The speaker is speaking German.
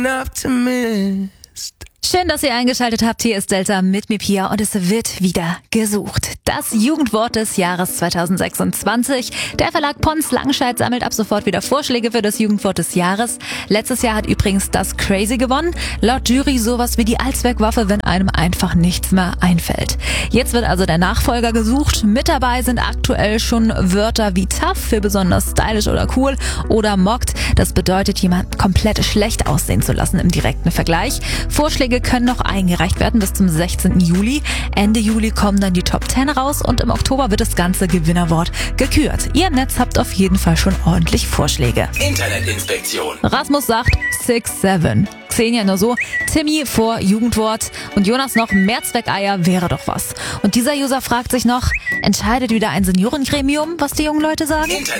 Schön, dass ihr eingeschaltet habt. Hier ist Delta mit mir, Pia, und es wird wieder gesucht. Das Jugendwort des Jahres 2026. Der Verlag Pons Langscheid sammelt ab sofort wieder Vorschläge für das Jugendwort des Jahres. Letztes Jahr hat übrigens das Crazy gewonnen. Laut Jury sowas wie die Allzweckwaffe, wenn einem einfach nichts mehr einfällt. Jetzt wird also der Nachfolger gesucht. Mit dabei sind aktuell schon Wörter wie tough für besonders stylisch oder cool oder mocked. Das bedeutet, jemanden komplett schlecht aussehen zu lassen im direkten Vergleich. Vorschläge können noch eingereicht werden bis zum 16. Juli. Ende Juli kommen dann die Top 10 raus und im Oktober wird das ganze Gewinnerwort gekürt. Ihr im Netz habt auf jeden Fall schon ordentlich Vorschläge. Internetinspektion. Rasmus sagt 6-7. Xenia nur so, Timmy vor Jugendwort und Jonas noch Mehrzweckeier wäre doch was. Und dieser User fragt sich noch, entscheidet wieder ein Seniorengremium, was die jungen Leute sagen?